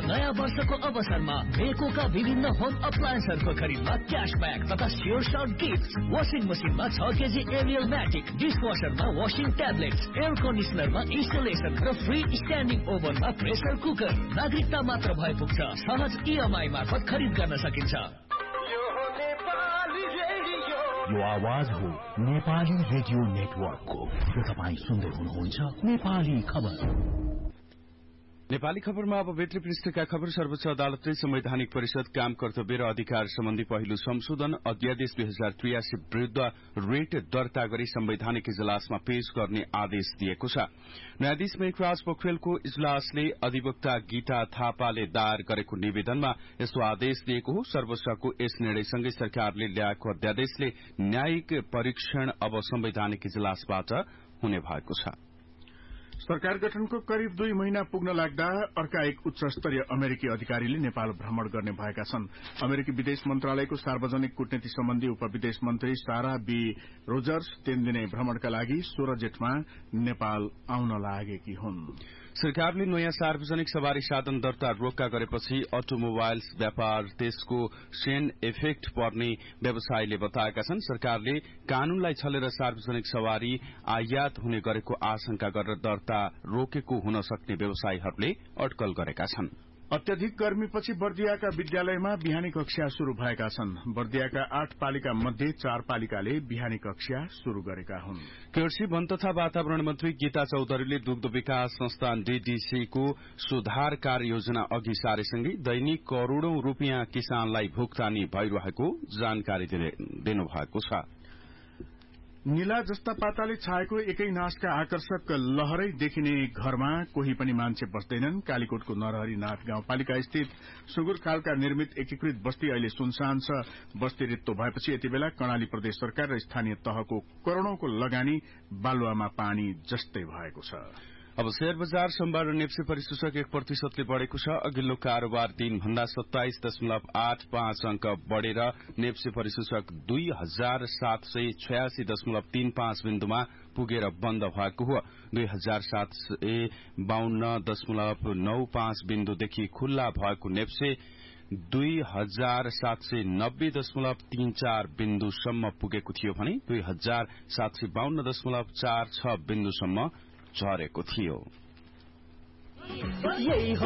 नयाँ वर्षको अवसरमा बेकोका विभिन्न होम अप्लायन्सहरूको खरिदमा क्याशब्याक तथा स्योर सर्ट गिफ्ट। वासिङ मसिनमा 6 KG Ariel म्याटिक, डिसवासरमा washing tablets, air कन्डिसनरमा installation र फ्री स्ट्यान्डिङ ओभनमा प्रेसर कुकर। नागरिकता मात्र भए पुग्छ। सहज इएमआई मार्फत खरिद गर्न सकिन्छ। यो आवाज हो नेपाली रेडियो नेटवर्कको। तपाईँ सुन्दै हुनुहुन्छ नेपाली खबर। नेपाली खबरमा अब भित्री पृष्ठका खबर। सर्वोच्च अदालतले संवैधानिक परिषद काम कर्तव्य र अधिकार सम्बन्धी पहिलो संशोधन अध्यादेश 2083 विरूद्ध रेट दर्ता गरी संवैधानिक इजलासमा पेश गर्ने आदेश दिएको छ। न्यायाधीश मेघराज पोखरेलको इजलासले अधिवक्ता गीता थापाले दायर गरेको निवेदनमा यस्तो आदेश दिएको हो। सर्वोच्चको यस निर्णयसँगै सरकारले ल्याएको अध्यादेशले न्यायिक परीक्षण अब संवैधानिक इजलासबाट हुने भएको छ। सरकार गठनको करिब 2 महिना पुग्न लाग्दा अर्का एक उच्च स्तरीय अमेरिकी अधिकारीले नेपाल भ्रमण गर्ने भएका छन्। अमेरिकी विदेश मन्त्रालयको सार्वजनिक कूटनीति सम्बन्धी उपविदेश मन्त्री सारा बी रोजर्स 3 दिने भ्रमणका लागि 16 जेठमा नेपाल आउन लागेकी हुन्। सरकारले नयाँ सार्वजनिक सवारी साधन दर्ता रोक्का गरेपछि अटोमोबाइल्स व्यापार त्यसको सेन इफेक्ट पर्ने व्यवसायीले बताएका छन्। सरकारले कानूनलाई छलेर सार्वजनिक सवारी आयात हुने गरेको आशंका गरेर दर्ता रोकेको हुन सक्ने व्यवसायीहरूले अड्कल गरेका छन्। अत्यधिक गर्मीपछि बर्दियाका विद्यालयमा बिहानी कक्षा शुरू भएका छन्। बर्दियाका 8 पालिका मध्ये 4 पालिकाले बिहानी कक्षा शुरू गरेका हुन्। कृषि वन तथा वातावरण मन्त्री गीता चौधरीले दुग्ध विकास संस्थान डीडीसी को सुधार कार्य योजना अघि सारेसँगै दैनिक करोड़ौं रूपियाँ किसानलाई भुक्तानी भइरहेको जानकारी दिनुभएको छ। नीला जस्ता पाताले छाएको एकै नासका आकर्षक लहरै देखिने घरमा कोही पनि मान्छे बस्दैनन्। कालीकोटको नरहरीनाथ गाउँपालिका स्थित सुगुर खालका निर्मित एकीकृत बस्ती अहिले सुनसान छ। बस्ती रित्तो भएपछि यति बेला कर्णाली प्रदेश सरकार र स्थानीय तहको करोड़ौंको लगानी बालुवामा पानी जस्तै भएको छ। अब शेयर बजार सोमबार नेप्से परिसूचक 1% बढ़ेको छ। अघिल्लो कारोबार दिनभन्दा 27.85 अंक बढ़ेर नेप्से परिसूचक 2786.35 बिन्दुमा पुगेर बन्द भएको हो। 2752.95 बिन्दुदेखि खुल्ला भएको नेप्से 2790.34 बिन्दुसम्म पुगेको थियो भने 2752.46 बिन्दुसम्म झरेको थियो। यही हो